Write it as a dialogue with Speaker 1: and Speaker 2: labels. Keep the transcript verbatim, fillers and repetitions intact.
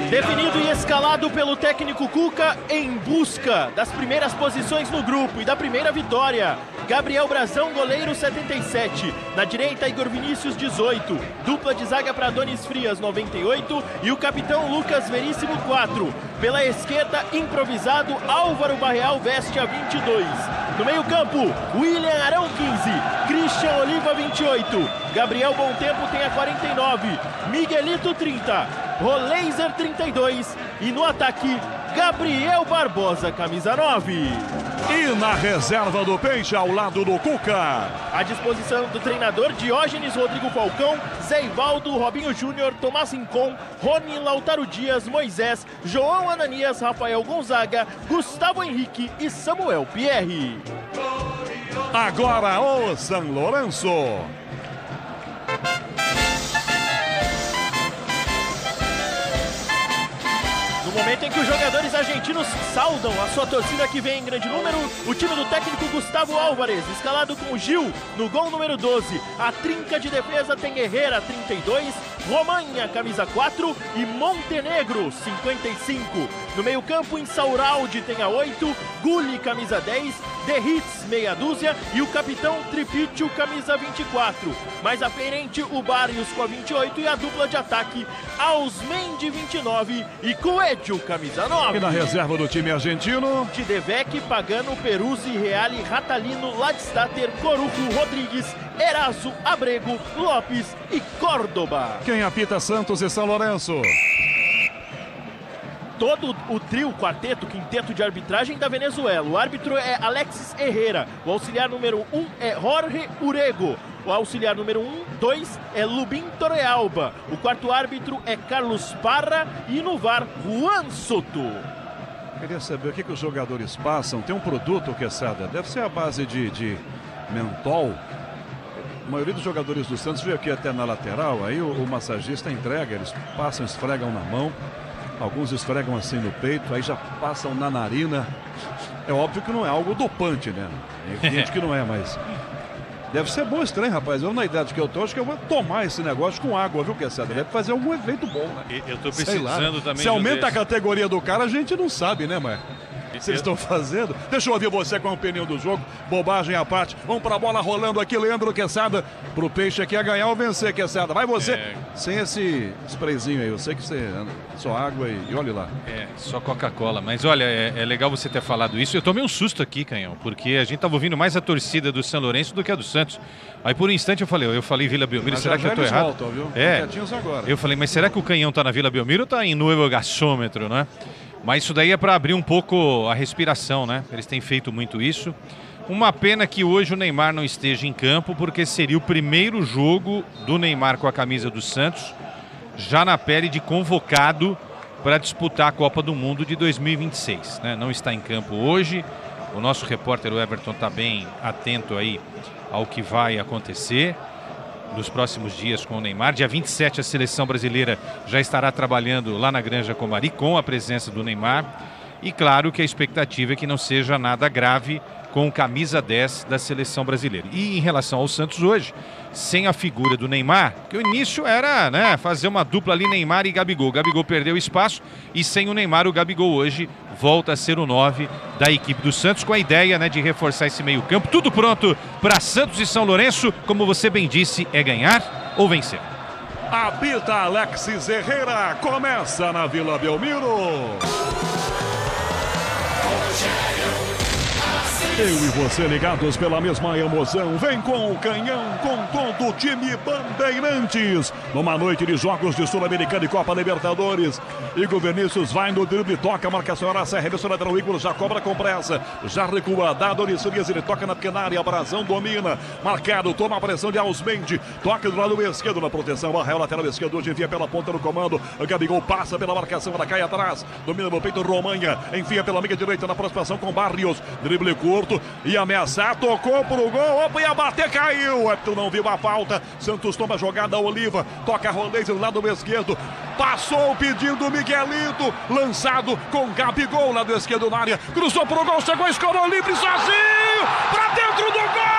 Speaker 1: Definido e escalado pelo técnico Cuca em busca das primeiras posições no grupo e da primeira vitória. Gabriel Brazão, goleiro, setenta e sete. Na direita, Igor Vinícius, dezoito. Dupla de zaga para Adonis Frias, noventa e oito. E o capitão Lucas Veríssimo, quatro. Pela esquerda, improvisado, Álvaro Barreal veste a vinte e dois. No meio campo, William Arão, quinze. Christian Oliva, vinte e oito. Gabriel Bom Tempo tem a quarenta e nove. Miguelito, trinta. Roleiser, trinta e dois. E no ataque, Gabriel Barbosa, camisa nove.
Speaker 2: E na reserva do Peixe, ao lado do Cuca,
Speaker 1: à disposição do treinador Diógenes Rodrigo Falcão, Zé Ivaldo, Robinho Júnior, Tomás Rincon, Rony, Lautaro Dias, Moisés, João Ananias, Rafael Gonzaga, Gustavo Henrique e Samuel Pierre.
Speaker 2: Agora o São Lourenço.
Speaker 1: No momento em que os jogadores argentinos saudam a sua torcida que vem em grande número, o time do técnico Gustavo Álvares, escalado com Gil no gol número doze. A trinca de defesa tem Herrera, trinta e dois, Romanha, camisa quatro e Montenegro, cinquenta e cinco. No meio campo, Insaurralde tem a oito, Gulli, camisa dez, Derritz, meia dúzia e o capitão Tripitio, camisa vinte e quatro. Mais à frente, o Barrios com a vinte e oito e a dupla de ataque, Ausmendi, vinte e nove e Coelho, camisa nove.
Speaker 2: E na reserva do time argentino,
Speaker 1: Tidevec, Pagano, Peruzzi, Reale, Ratalino, Ladstater, Corujo, Rodrigues, Eraso, Abrego, Lopes e Córdoba.
Speaker 2: Quem apita Santos e São Lourenço?
Speaker 1: Todo o trio, quarteto, quinteto de arbitragem da Venezuela. O árbitro é Alexis Herrera. O auxiliar número um é Jorge Urego. O auxiliar número um, dois é Lubin Torrealba. O quarto árbitro é Carlos Parra e no V A R, Juan Soto.
Speaker 2: Queria saber o que, que os jogadores passam. Tem um produto, Quesada, deve ser a base de, de mentol. A maioria dos jogadores do Santos veio aqui até na lateral, aí o, o massagista entrega, eles passam, esfregam na mão. Alguns esfregam assim no peito, aí já passam na narina. É óbvio que não é algo dopante, né? É evidente que não é, mas deve ser bom esse trem, rapaz. Eu, na idade que eu tô, acho que eu vou tomar esse negócio com água, viu, Quesada? Deve fazer algum efeito bom, né?
Speaker 3: Eu tô precisando também.
Speaker 2: Se aumenta a categoria do cara, a gente não sabe, né, mas vocês estão fazendo? Deixa eu ouvir você com a opinião do jogo. Bobagem à parte. Vamos pra bola rolando aqui, Leandro Quesada. Pro Peixe aqui é ganhar ou vencer, Quesada. Vai você. É... Sem esse sprayzinho aí. Eu sei que você só água e, e olhe lá.
Speaker 3: É, só Coca-Cola. Mas olha, é, é legal você ter falado isso. Eu tomei um susto aqui, Canhão, porque a gente tava ouvindo mais a torcida do São Lourenço do que a do Santos. Aí por um instante eu falei, eu falei Vila Belmiro, mas será que eu tô errado?
Speaker 2: Voltam, viu?
Speaker 3: É. Eu falei, mas será que o Canhão tá na Vila Belmiro ou tá em Nuevo Gasômetro, né? Mas isso daí é para abrir um pouco a respiração, né? Eles têm feito muito isso. Uma pena que hoje o Neymar não esteja em campo, porque seria o primeiro jogo do Neymar com a camisa do Santos, já na pele de convocado para disputar a Copa do Mundo de dois mil e vinte e seis, né? Não está em campo hoje. O nosso repórter, o Everton, está bem atento aí ao que vai acontecer nos próximos dias com o Neymar. Dia vinte e sete a seleção brasileira já estará trabalhando lá na Granja Comari com a presença do Neymar. E claro que a expectativa é que não seja nada grave com camisa dez da seleção brasileira. E em relação ao Santos hoje, sem a figura do Neymar, que o início era, né, fazer uma dupla ali Neymar e Gabigol. Gabigol perdeu espaço e sem o Neymar o Gabigol hoje volta a ser o nove da equipe do Santos, com a ideia, né, de reforçar esse meio campo. Tudo pronto para Santos e São Lourenço, como você bem disse, é ganhar ou vencer.
Speaker 2: Habita Alexis Herrera, começa na Vila Belmiro. Eu e você ligados pela mesma emoção. Vem com o Canhão, com todo o time Bandeirantes. Numa noite de jogos de Sul-Americana e Copa Libertadores. Igor Vinícius vai no drible, toca, marcação era essa, arremesso lateral, Igor já cobra com pressa. Já recua, dá Adonis Frias, ele toca na pequena área, Brazão domina. Marcado, toma a pressão de Ausmendi. Toca do lado esquerdo na proteção. Barreal lateral esquerdo, hoje envia pela ponta no comando. O Gabigol passa pela marcação, ela cai atrás. Domina no peito, Romanha. Enfia pela meia direita na aproximação com Barrios. Drible curto. Ia ameaçar, tocou pro gol, opa, ia bater, caiu. Everton não viu a falta. Santos toma a jogada, Oliva, toca a Rolês do lado esquerdo. Passou pedindo Miguelito, lançado com Gabigol, lado esquerdo na área. Cruzou pro gol, chegou, escorou livre sozinho, pra dentro do gol!